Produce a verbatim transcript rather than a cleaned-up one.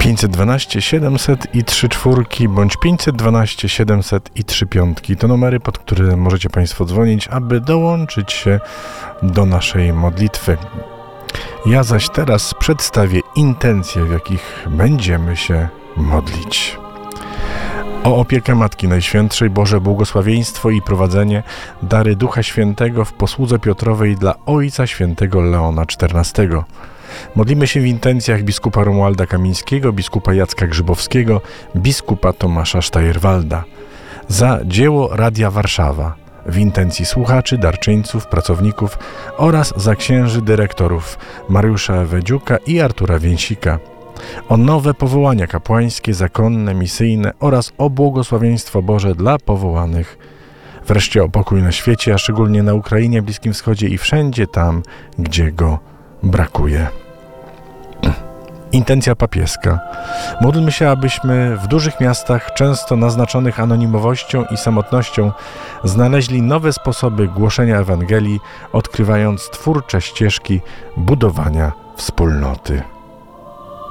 pięćset dwanaście siedemset i trzy czwórki bądź pięćset dwanaście siedemset i trzy piątki to numery, pod które możecie Państwo dzwonić, aby dołączyć się do naszej modlitwy. Ja zaś teraz przedstawię intencje, w jakich będziemy się modlić. O opiekę Matki Najświętszej, Boże błogosławieństwo i prowadzenie, dary Ducha Świętego w posłudze Piotrowej dla Ojca Świętego Leona czternastego. Modlimy się w intencjach biskupa Romualda Kamińskiego, biskupa Jacka Grzybowskiego, biskupa Tomasza Sztajerwalda. Za dzieło Radia Warszawa, w intencji słuchaczy, darczyńców, pracowników oraz za księży dyrektorów Mariusza Ewedziuka i Artura Więsika. O nowe powołania kapłańskie, zakonne, misyjne oraz o błogosławieństwo Boże dla powołanych. Wreszcie o pokój na świecie, a szczególnie na Ukrainie, Bliskim Wschodzie i wszędzie tam, gdzie go brakuje. Intencja papieska. Módlmy się, abyśmy w dużych miastach, często naznaczonych anonimowością i samotnością, znaleźli nowe sposoby głoszenia Ewangelii, odkrywając twórcze ścieżki budowania wspólnoty.